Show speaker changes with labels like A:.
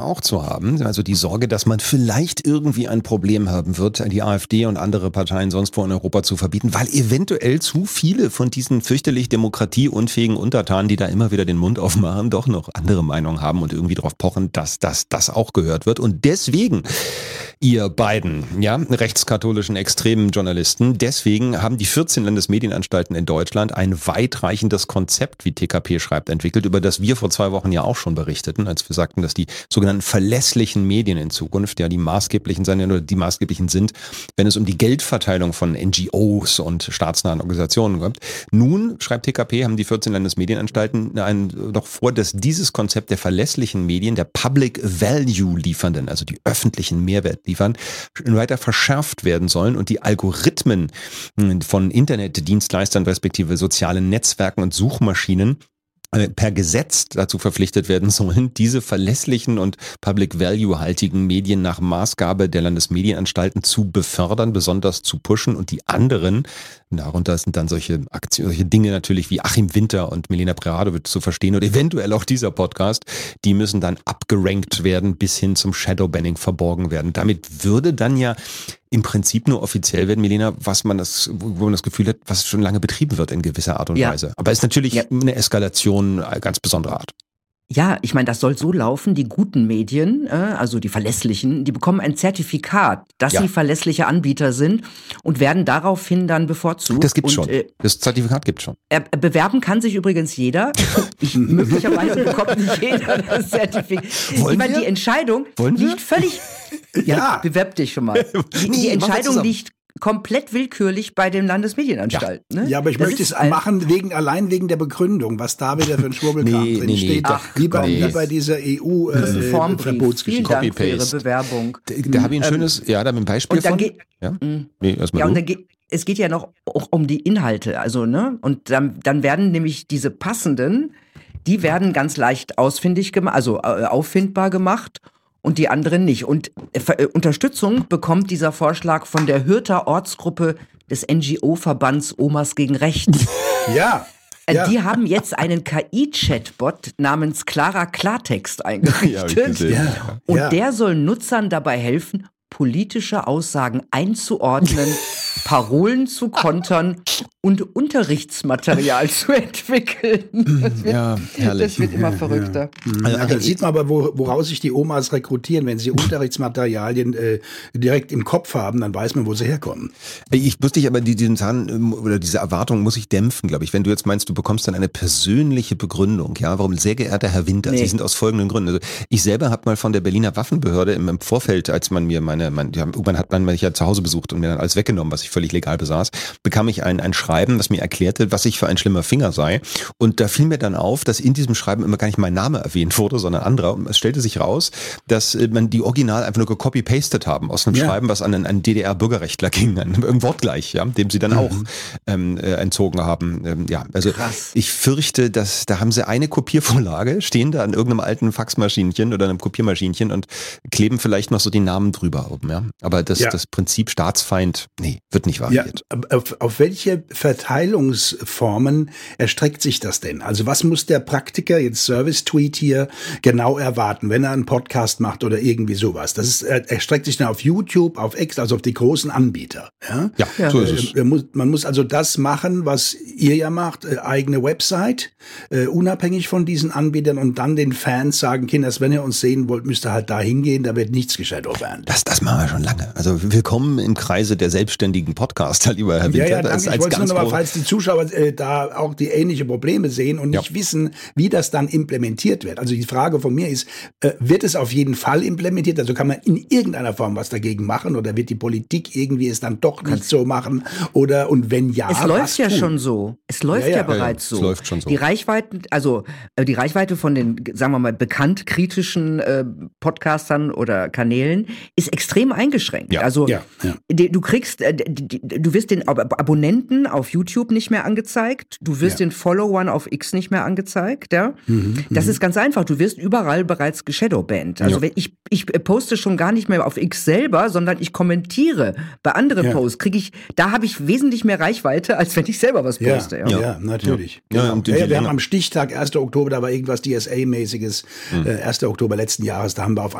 A: auch zu haben. Also die Sorge, dass man vielleicht irgendwie ein Problem haben wird, die AfD und andere Parteien sonst wo in Europa zu verbieten, weil eventuell zu viele von diesen fürchterlich demokratieunfähigen Untertanen, die da immer wieder den Mund aufmachen, doch noch andere Meinungen haben und irgendwie darauf pochen, dass das auch gehört wird. Und deswegen, ihr beiden, ja, rechtskatholischen extremen Journalisten, deswegen haben die 14 Landesmedienanstalten in Deutschland ein weitreichendes Konzept, wie TKP schreibt, entwickelt, über das wir vor 2 Wochen ja auch schon berichteten, als wir sagten, dass die sogenannten verlässlichen Medien in Zukunft ja die maßgeblichen sein oder die maßgeblichen sind, wenn es um die Geldverteilung von NGOs und staatsnahen Organisationen geht. Nun, schreibt TKP, haben die 14 Landesmedienanstalten noch vor, dass dieses Konzept der verlässlichen Medien, der Public Value liefernden, also die öffentlichen Mehrwert liefern, weiter verschärft werden sollen und die Algorithmen von Internetdienstleistern respektive sozialen Netzwerken und Suchmaschinen per Gesetz dazu verpflichtet werden sollen, diese verlässlichen und Public-Value-haltigen Medien nach Maßgabe der Landesmedienanstalten zu befördern, besonders zu pushen und die anderen, darunter sind dann solche Dinge natürlich wie Achim Winter und Milena Preradovic zu verstehen oder eventuell auch dieser Podcast, die müssen dann abgerankt werden, bis hin zum Shadowbanning verborgen werden. Damit würde dann ja im Prinzip nur offiziell werden, Milena, wo man das Gefühl hat, was schon lange betrieben wird in gewisser Art und Weise. Aber es ist natürlich eine Eskalation ganz besonderer Art.
B: Ja, ich meine, das soll so laufen, die guten Medien, also die verlässlichen, die bekommen ein Zertifikat, dass sie verlässliche Anbieter sind und werden daraufhin dann bevorzugt.
A: Das gibt's schon. Das Zertifikat gibt's schon.
B: Bewerben kann sich übrigens jeder. Möglicherweise bekommt nicht jeder das Zertifikat. Die Entscheidung liegt völlig... Ja, bewerb dich schon mal. Die Entscheidung liegt komplett willkürlich bei den Landesmedienanstalten.
C: Ja, ne? Ja, aber ich möchte es machen allein wegen der Begründung, was da wieder für ein Schwurbelkram drin steht. Wie bei dieser EU-Verbotsgeschichte.
B: Vielen Dank für Ihre Bewerbung.
A: Da habe ich ein schönes, da ein Beispiel
B: und dann
A: von.
B: Es geht ja noch auch um die Inhalte, also, ne? Und dann werden nämlich diese passenden, die werden ganz leicht ausfindig gemacht, also auffindbar gemacht. Und die anderen nicht. Und Unterstützung bekommt dieser Vorschlag von der Hürther Ortsgruppe des NGO-Verbands Omas gegen Rechts.
C: Ja.
B: Die haben jetzt einen KI-Chatbot namens Clara Klartext eingerichtet. Und der soll Nutzern dabei helfen, politische Aussagen einzuordnen, Parolen zu kontern und Unterrichtsmaterial zu entwickeln. Das wird immer verrückter.
C: Da sieht man aber, woraus sich die Omas rekrutieren. Wenn sie Unterrichtsmaterialien direkt im Kopf haben, dann weiß man, wo sie herkommen.
A: Ich muss dich aber diese Erwartung muss ich dämpfen, glaube ich. Wenn du jetzt meinst, du bekommst dann eine persönliche Begründung, warum, sehr geehrter Herr Winter, Sie sind aus folgenden Gründen. Also ich selber habe mal von der Berliner Waffenbehörde im Vorfeld, als man mir irgendwann hat man mich ja zu Hause besucht und mir dann alles weggenommen, was ich völlig legal besaß, bekam ich ein Schreiben, das mir erklärte, was ich für ein schlimmer Finger sei. Und da fiel mir dann auf, dass in diesem Schreiben immer gar nicht mein Name erwähnt wurde, sondern anderer. Und es stellte sich raus, dass man die Original einfach nur gecopy-pastet haben aus einem Schreiben, was an einen DDR-Bürgerrechtler ging, ein Wortgleich, dem sie dann auch entzogen haben. Also krass. Ich fürchte, dass da haben sie eine Kopiervorlage, stehen da an irgendeinem alten Faxmaschinchen oder einem Kopiermaschinchen und kleben vielleicht noch so die Namen drüber oben. Aber das Prinzip Staatsfeind, wird nicht variiert.
C: Auf welche Verteilungsformen erstreckt sich das denn? Also was muss der Praktiker, jetzt Service-Tweet hier, genau erwarten, wenn er einen Podcast macht oder irgendwie sowas? Das erstreckt sich dann auf YouTube, auf X, also auf die großen Anbieter.
A: So ist es.
C: Man muss also das machen, was ihr ja macht, eigene Website, unabhängig von diesen Anbietern und dann den Fans sagen, Kinders, wenn ihr uns sehen wollt, müsst ihr halt da hingehen, da wird nichts geshadowbanned.
A: Das machen wir schon lange. Also willkommen im Kreise der selbstständigen Podcaster, lieber Herr Winter.
C: Ja, danke. Ich wollte nur noch mal, falls die Zuschauer da auch die ähnliche Probleme sehen und nicht wissen, wie das dann implementiert wird. Also die Frage von mir ist, wird es auf jeden Fall implementiert? Also kann man in irgendeiner Form was dagegen machen oder wird die Politik irgendwie es dann doch nicht so machen? Und wenn ja,
B: es läuft ja schon so. Es läuft ja bereits so.
A: Es läuft schon so.
B: Die Reichweite von den, sagen wir mal, bekannt kritischen Podcastern oder Kanälen ist extrem eingeschränkt. Du kriegst, du wirst den Abonnenten auf YouTube nicht mehr angezeigt, du wirst den Followern auf X nicht mehr angezeigt, Das ist ganz einfach, du wirst überall bereits geshadowbanned. Also wenn ich poste schon gar nicht mehr auf X selber, sondern ich kommentiere bei anderen Posts, da habe ich wesentlich mehr Reichweite, als wenn ich selber was poste.
C: Ja, natürlich. Wir haben am Stichtag 1. Oktober, da war irgendwas DSA-mäßiges, 1. Oktober letzten Jahres, da haben wir auf